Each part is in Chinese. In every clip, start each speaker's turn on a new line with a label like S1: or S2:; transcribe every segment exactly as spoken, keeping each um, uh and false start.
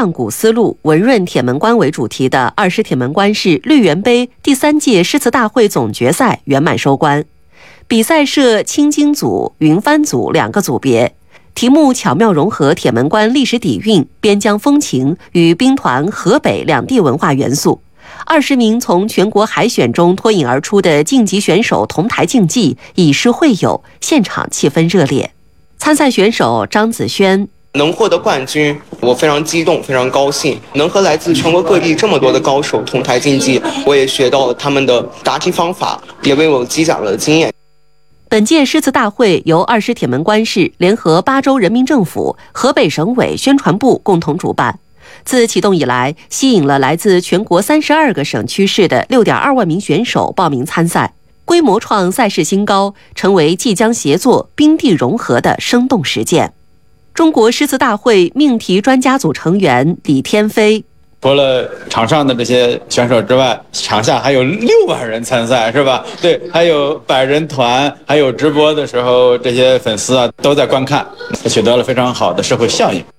S1: 上古丝路文润铁门关为主题的二师铁门关市绿园杯第三届诗词大会总决赛圆满收官。比赛设青金组、云帆组两个组别，题目巧妙融合铁门关历史底蕴、边疆风情与兵团河北两地文化元素。二十名从全国海选中脱颖而出的晋级选手同台竞技，以诗会友，现场气氛热烈。参赛选手张子轩：
S2: 能获得冠军，我非常激动，非常高兴。能和来自全国各地这么多的高手同台竞技，我也学到了他们的答题方法，也为我积攒了经验。
S1: 本届诗词大会由二师铁门关市联合巴州人民政府、河北省委宣传部共同主办。自启动以来，吸引了来自全国三十二个省区市的 六点二万名选手报名参赛，规模创赛事新高，成为即将协作冰地融合的生动实践。中国诗词大会命题专家组成员李天飞：
S3: 除了场上的这些选手之外，场下还有六万人参赛，是吧？对，还有百人团，还有直播的时候，这些粉丝啊都在观看，取得了非常好的社会效应。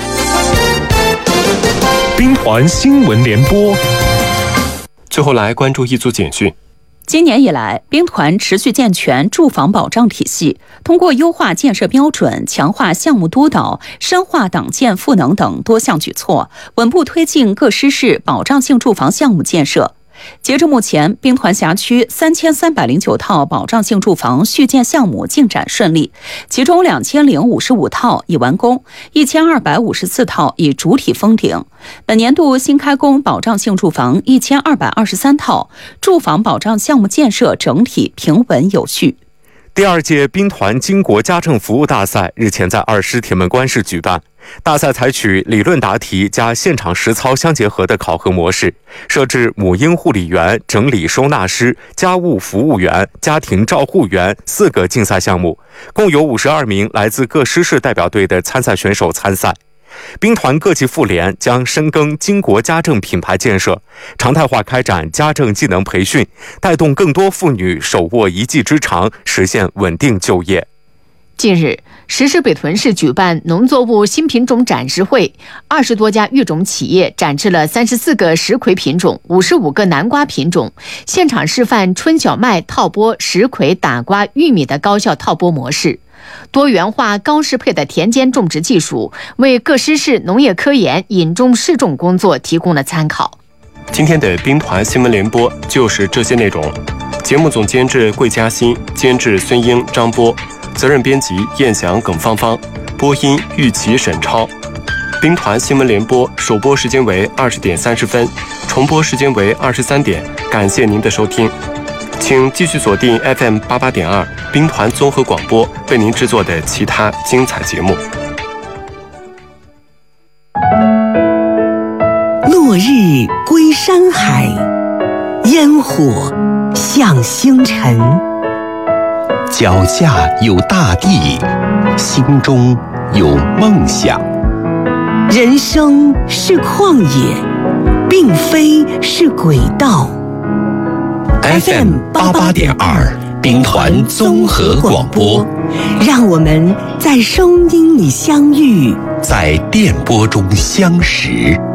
S4: 兵团新闻联播，最后来关注一组简讯。
S5: 今年以来，兵团持续健全住房保障体系，通过优化建设标准、强化项目督导、深化党建赋能等多项举措，稳步推进各师市保障性住房项目建设。截至目前，兵团辖区三千三百零九套保障性住房续建项目进展顺利，其中两千零五十五套已完工，一千二百五十四套已主体封顶。本年度新开工保障性住房一千二百二十三套，住房保障项目建设整体平稳有序。
S4: 第二届兵团经国家政服务大赛日前在二师铁门关市举办。大赛采取理论答题加现场实操相结合的考核模式，设置母婴护理员、整理收纳师、家务服务员、家庭照护员四个竞赛项目，共有五十二名来自各师市代表队的参赛选手参赛。兵团各级妇联将深耕经国家政品牌建设，常态化开展家政技能培训，带动更多妇女手握一技之长，实现稳定就业。
S6: 近日，石狮北屯市举办农作物新品种展示会，二十多家育种企业展示了三十四个石葵品种、五十五个南瓜品种，现场示范春小麦套播石葵、打瓜、玉米的高效套播模式。多元化高适配的田间种植技术，为各师市农业科研引种试种工作提供了参考。
S4: 今天的兵团新闻联播就是这些内容。节目总监制桂嘉欣，监制孙英、张波，责任编辑燕翔、耿芳芳，播音玉琪、沈超。兵团新闻联播首播时间为二十点三十分，重播时间为二十三点。感谢您的收听。请继续锁定 F M 八八点二兵团综合广播为您制作的其他精彩节目。
S7: 落日归山海，烟火向星辰。
S8: 脚下有大地，心中有梦想。
S7: 人生是旷野，并非是轨道。
S8: F M 八八点二兵团综合广播，
S7: 让我们在声音里相遇，
S8: 在电波中相识。